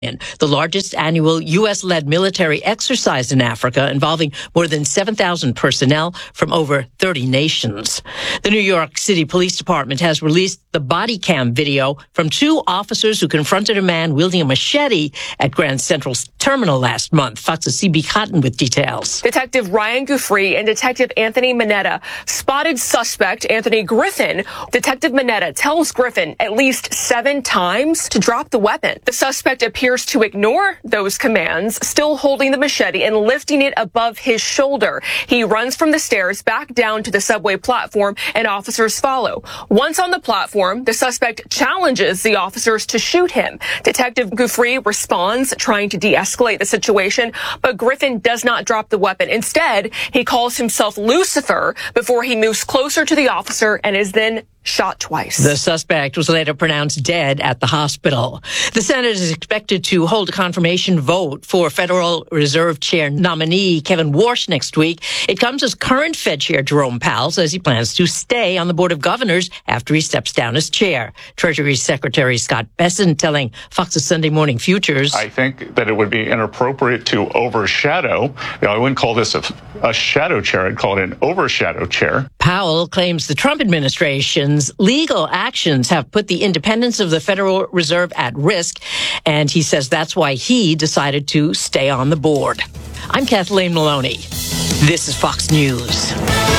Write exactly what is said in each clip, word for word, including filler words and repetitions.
the largest annual U S-led military exercise in Africa involving more than seven thousand personnel from over thirty nations. The New York City Police Department has released the body cam video from two officers who confronted a man wielding a machete at Grand Central's terminal last month. Fox's C B Cotton with details. Detective Ryan Gouffre and Detective Anthony Mineta spotted suspect Anthony Griffin. Detective Mineta tells Griffin at least seven times to drop the weapon. The suspect appears to ignore those commands, still holding the machete and lifting it above his shoulder. He runs from the stairs back down to the subway platform, and officers follow. Once on the platform, the suspect challenges the officers to shoot him. Detective Gouffre responds, trying to de-escalate the situation, but Griffin does not drop the weapon. Instead, he calls himself Lucifer before he moves closer to the officer and is then shot twice. The suspect was later pronounced dead at the hospital. The Senate is expected to hold a confirmation vote for Federal Reserve Chair nominee Kevin Warsh next week. It comes as current Fed Chair Jerome Powell says he plans to stay on the Board of Governors after he steps down as chair. Treasury Secretary Scott Bessent telling Fox's Sunday Morning Futures, I think that it would be inappropriate to overshadow. You know, I wouldn't call this a, a shadow chair. I'd call it an overshadow chair. Powell claims the Trump administration legal actions have put the independence of the Federal Reserve at risk, and he says that's why he decided to stay on the board. I'm Kathleen Maloney. This is Fox News.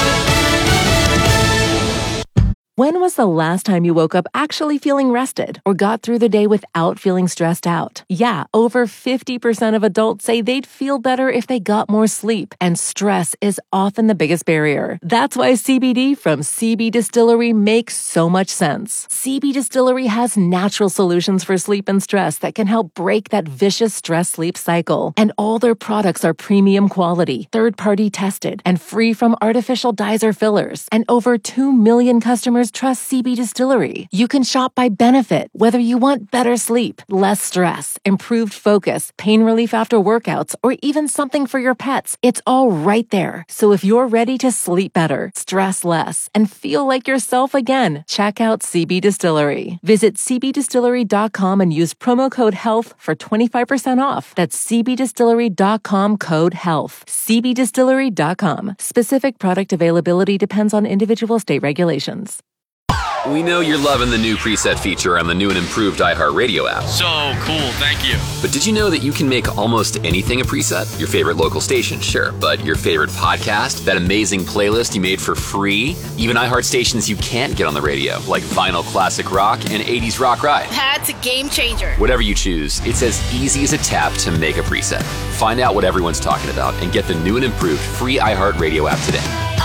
When was the last time you woke up actually feeling rested or got through the day without feeling stressed out? Yeah, over fifty percent of adults say they'd feel better if they got more sleep, and stress is often the biggest barrier. That's why C B D from C B Distillery makes so much sense. C B Distillery has natural solutions for sleep and stress that can help break that vicious stress-sleep cycle. And all their products are premium quality, third-party tested, and free from artificial dyes or fillers. And over two million customers trust C B Distillery. You can shop by benefit, whether you want better sleep, less stress, improved focus, pain relief after workouts, or even something for your pets. It's all right there. So if you're ready to sleep better, stress less, and feel like yourself again, check out C B Distillery. Visit c b distillery dot com and use promo code HEALTH for twenty-five percent off. That's c b distillery dot com code HEALTH. c b distillery dot com. Specific product availability depends on individual state regulations. We know you're loving the new preset feature on the new and improved iHeartRadio app. So cool, thank you. But did you know that you can make almost anything a preset? Your favorite local station, sure, but your favorite podcast, that amazing playlist you made for free, even iHeart stations you can't get on the radio, like Vinyl Classic Rock and eighties Rock Ride. That's a game changer. Whatever you choose, it's as easy as a tap to make a preset. Find out what everyone's talking about and get the new and improved free iHeartRadio app today.